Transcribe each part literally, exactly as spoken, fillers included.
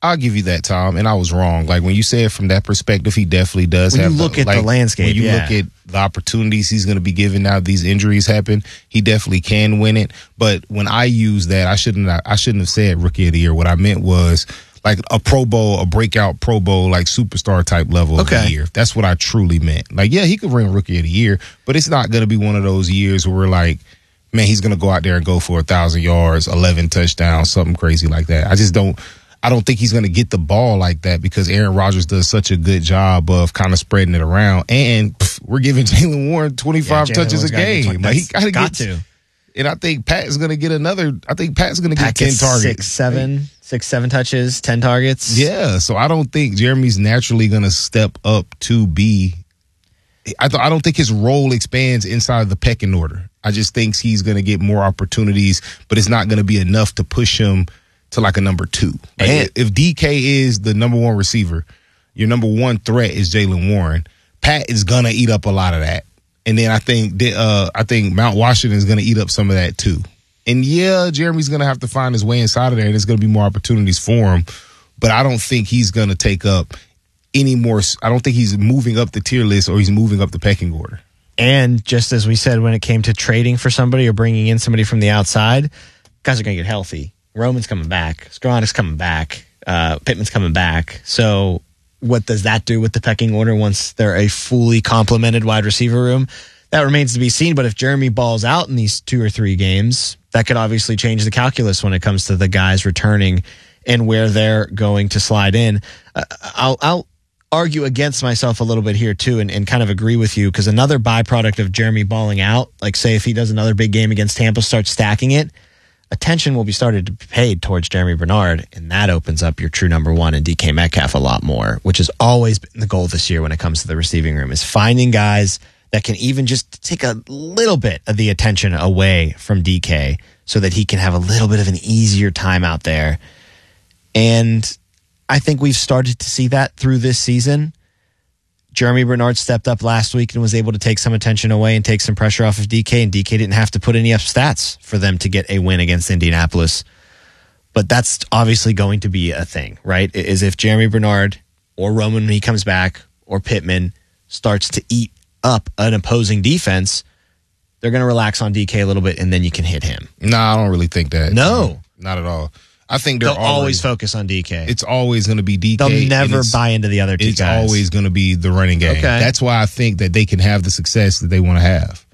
I'll give you that, Tom, and I was wrong. Like, when you say it from that perspective, he definitely does when have you look the, at like, the landscape. When you yeah. look at the opportunities he's going to be given now these injuries happen, he definitely can win it. But when I use that, I shouldn't I shouldn't have said Rookie of the Year. What I meant was like a Pro Bowl, a breakout Pro Bowl, like superstar type level okay. of the year. That's what I truly meant. Like, yeah, he could ring Rookie of the Year, but it's not going to be one of those years where we're like, man, he's going to go out there and go for a thousand yards, eleven touchdowns, something crazy like that. I just don't. I don't think he's going to get the ball like that because Aaron Rodgers does such a good job of kind of spreading it around. And pff, we're giving Jaylen Warren twenty-five yeah, touches a game. Like, he gotta got get, to. And I think Pat is going to get another. I think Pat's going to get Pat ten targets. Six, seven, right? six, seven touches, ten targets. Yeah. So I don't think Jeremy's naturally going to step up to be. I, th- I don't think his role expands inside the pecking order. I just think he's going to get more opportunities, but it's not going to be enough to push him to like a number two. Like and, if D K is the number one receiver, your number one threat is Jaylen Warren. Pat is gonna eat up a lot of that, and then I think uh, I think Mount Washington is gonna eat up some of that too. And yeah, Jeremy's gonna have to find his way inside of there, and there's gonna be more opportunities for him. But I don't think he's gonna take up any more. I don't think he's moving up the tier list or he's moving up the pecking order. And just as we said, when it came to trading for somebody or bringing in somebody from the outside, guys are gonna get healthy. Roman's coming back. Skoronek's coming back. Uh, Pittman's coming back. So what does that do with the pecking order once they're a fully complemented wide receiver room? That remains to be seen. But if Jeremy balls out in these two or three games, that could obviously change the calculus when it comes to the guys returning and where they're going to slide in. Uh, I'll, I'll argue against myself a little bit here too and, and kind of agree with you because another byproduct of Jeremy balling out, like say if he does another big game against Tampa, starts stacking it, attention will be started to be paid towards Jeremy Bernard, and that opens up your true number one and D K Metcalf a lot more, which has always been the goal this year when it comes to the receiving room, is finding guys that can even just take a little bit of the attention away from D K so that he can have a little bit of an easier time out there. And I think we've started to see that through this season. Jeremy Bernard stepped up last week and was able to take some attention away and take some pressure off of D K, and D K didn't have to put any up stats for them to get a win against Indianapolis. But that's obviously going to be a thing, right? Is if Jeremy Bernard or Roman when he comes back or Pittman starts to eat up an opposing defense, they're going to relax on D K a little bit and then you can hit him. No, nah, I don't really think that. No. Not at all. I think they're They'll already, always focus on D K. It's always going to be D K. They'll never buy into the other two it's guys. It's always going to be the running game. Okay. That's why I think that they can have the success that they want to have.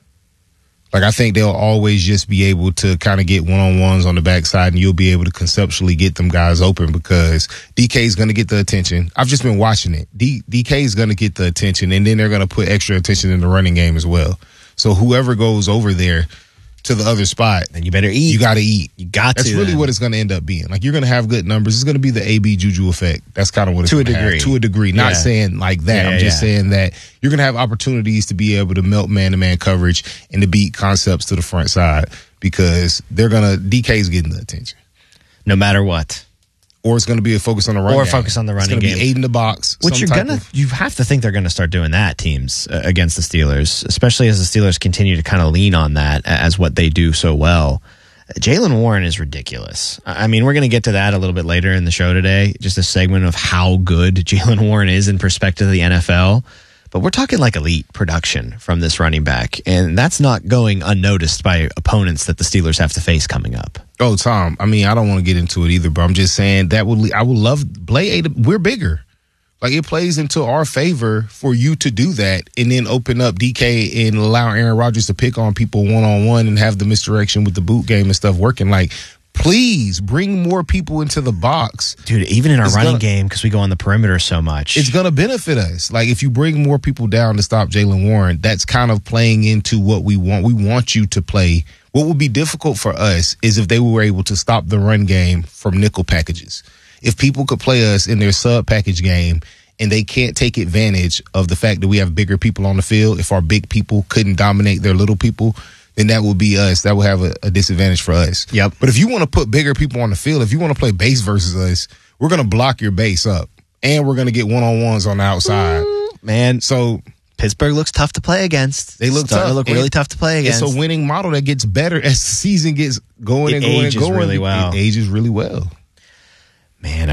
Like, I think they'll always just be able to kind of get one-on-ones on the backside, and you'll be able to conceptually get them guys open because D K is going to get the attention. I've just been watching it. D- DK is going to get the attention, and then they're going to put extra attention in the running game as well. So whoever goes over there to the other spot, then you better eat. You got to eat. You got That's to. That's really then. what it's going to end up being. Like, you're going to have good numbers. It's going to be the A B Juju effect. That's kind of what it's to a degree. Have. To a degree. Not yeah. saying like that. Yeah, I'm just yeah. saying that you're going to have opportunities to be able to melt man-to-man coverage and to beat concepts to the front side because they're going to – D K's getting the attention. No matter what. Or it's going to be a focus on the running or game. focus on the running it's game. It's going to be eight in the box. Which you're gonna, of, you have to think they're going to start doing that, teams uh, against the Steelers, especially as the Steelers continue to kind of lean on that as what they do so well. Jaylen Warren is ridiculous. I mean, we're going to get to that a little bit later in the show today, just a segment of how good Jaylen Warren is in perspective of the N F L. But we're talking like elite production from this running back, and that's not going unnoticed by opponents that the Steelers have to face coming up. Oh, Tom, I mean, I don't want to get into it either, but I'm just saying that would I would love Blay. We're bigger. Like, it plays into our favor for you to do that and then open up D K and allow Aaron Rodgers to pick on people one-on-one and have the misdirection with the boot game and stuff working. Like, please bring more people into the box. Dude, even in our it's running gonna, game, because we go on the perimeter so much. It's going to benefit us. Like, if you bring more people down to stop Jaylen Warren, that's kind of playing into what we want. We want you to play. What would be difficult for us is if they were able to stop the run game from nickel packages. If people could play us in their sub package game and they can't take advantage of the fact that we have bigger people on the field, if our big people couldn't dominate their little people, then that would be us. That would have a, a disadvantage for us. Yep. But if you want to put bigger people on the field, if you want to play base versus us, we're going to block your base up. And we're going to get one-on-ones on the outside. Ooh, man. So Pittsburgh looks tough to play against. They look Starting tough. to look really and tough to play against. It's a winning model that gets better as the season gets going it and going and ages going. Really well. It ages really well. Man,